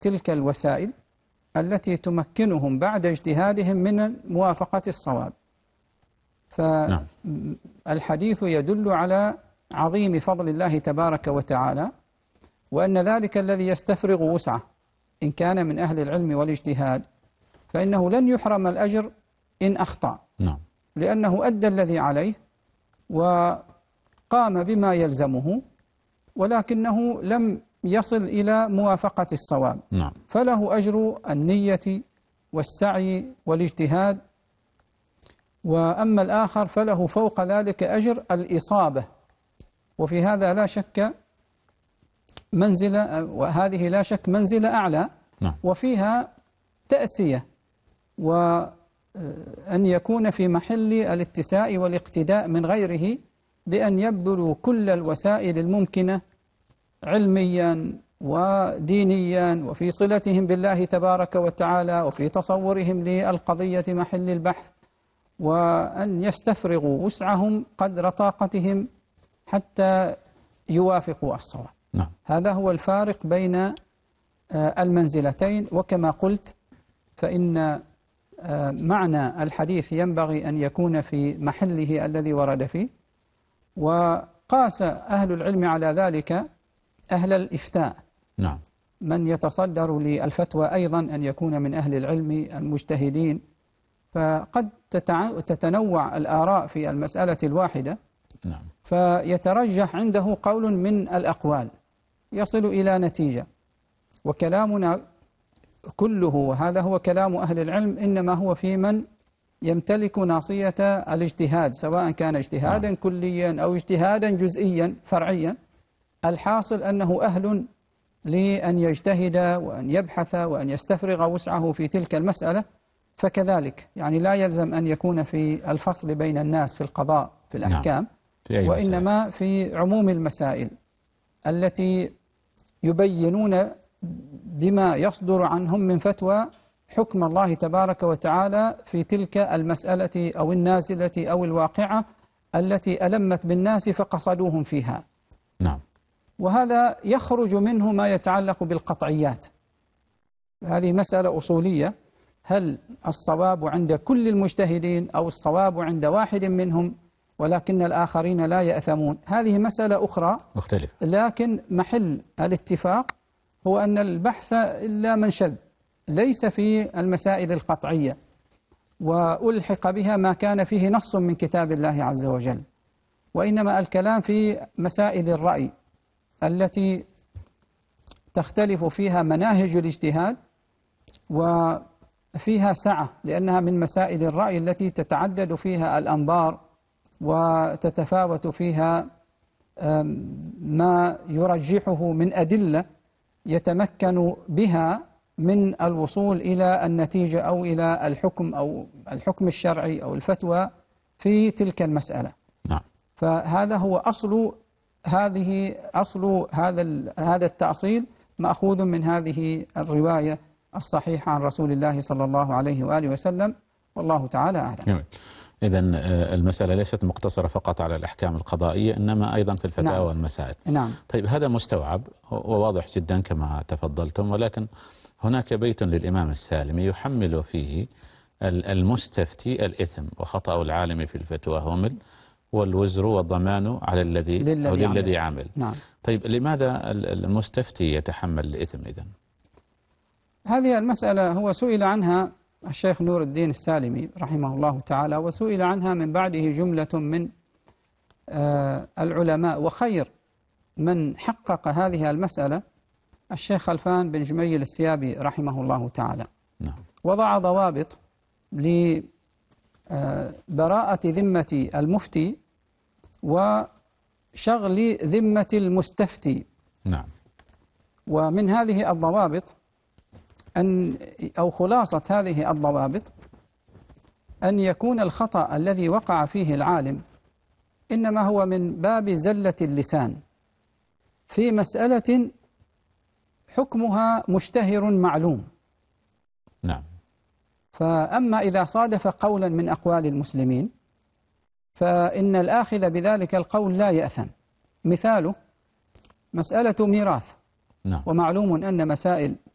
تلك الوسائل التي تمكنهم بعد اجتهادهم من موافقة الصواب. فالحديث يدل على عظيم فضل الله تبارك وتعالى، وأن ذلك الذي يستفرغ وسعه إن كان من أهل العلم والاجتهاد فإنه لن يحرم الأجر إن أخطأ، لأنه أدى الذي عليه وقام بما يلزمه، ولكنه لم يصل إلى موافقة الصواب، فله أجر النية والسعي والاجتهاد. وأما الآخر فله فوق ذلك أجر الإصابة، وفي هذا لا شك منزلة، وهذه لا شك منزلة أعلى، وفيها تأسية، وأن يكون في محل الاتساء والاقتداء من غيره بأن يبذلوا كل الوسائل الممكنة علميا ودينيا، وفي صلتهم بالله تبارك وتعالى، وفي تصورهم للقضية محل البحث، وأن يستفرغوا وسعهم قدر طاقتهم حتى يوافقوا الصواب. هذا هو الفارق بين المنزلتين. وكما قلت فإن معنى الحديث ينبغي أن يكون في محله الذي ورد فيه، وقاس أهل العلم على ذلك أهل الإفتاء. من يتصدر للفتوى أيضا أن يكون من أهل العلم المجتهدين، فقد تتنوع الآراء في المسألة الواحدة، فيترجح عنده قول من الأقوال يصل إلى نتيجة. وكلامنا كله، وهذا هو كلام أهل العلم، إنما هو في من يمتلك ناصية الاجتهاد، سواء كان اجتهادا كليا أو اجتهادا جزئيا فرعيا. الحاصل أنه أهل لأن يجتهد وأن يبحث وأن يستفرغ وسعه في تلك المسألة. فكذلك يعني لا يلزم أن يكون في الفصل بين الناس في القضاء في الأحكام، وإنما في عموم المسائل التي يبينون بما يصدر عنهم من فتوى حكم الله تبارك وتعالى في تلك المسألة أو النازلة أو الواقعة التي ألمت بالناس فقصدوهم فيها. وهذا يخرج منه ما يتعلق بالقطعيات. هذه مسألة أصولية، هل الصواب عند كل المجتهدين أو الصواب عند واحد منهم ولكن الآخرين لا يأثمون؟ هذه مسألة أخرى مختلفة، لكن محل الاتفاق هو أن البحث إلا من شذ ليس في المسائل القطعية، وألحق بها ما كان فيه نص من كتاب الله عز وجل، وإنما الكلام في مسائل الرأي التي تختلف فيها مناهج الاجتهاد وفيها سعة، لأنها من مسائل الرأي التي تتعدد فيها الأنظار وتتفاوت فيها ما يرجحه من أدلة يتمكن بها من الوصول إلى النتيجة أو إلى الحكم أو الحكم الشرعي أو الفتوى في تلك المسألة. فهذا هو أصل هذا التأصيل، مأخوذ من هذه الرواية الصحيحة عن رسول الله صلى الله عليه وآله وسلم، والله تعالى أعلم. إذن المسألة ليست مقتصرة فقط على الأحكام القضائية، إنما أيضا في الفتاوى والمسائل. طيب، هذا مستوعب وواضح جدا كما تفضلتم، ولكن هناك بيت للإمام السالمي يحمل فيه المستفتي الإثم، وخطأ العالم في الفتوى همل، والوزر والضمان على الذي عمل. طيب، لماذا المستفتي يتحمل الإثم إذن؟ هذه المسألة هو سئل عنها الشيخ نور الدين السالمي رحمه الله تعالى، وسئل عنها من بعده جملة من العلماء، وخير من حقق هذه المسألة الشيخ خلفان بن جميل السيابي رحمه الله تعالى. وضع ضوابط لبراءة ذمة المفتي وشغل ذمة المستفتي. ومن هذه الضوابط أو خلاصة هذه الضوابط أن يكون الخطأ الذي وقع فيه العالم إنما هو من باب زلة اللسان في مسألة حكمها مشتهر معلوم. فأما إذا صادف قولا من أقوال المسلمين فإن الآخذ بذلك القول لا يأثم. مثاله مسألة ميراث، ومعلوم أن مسائل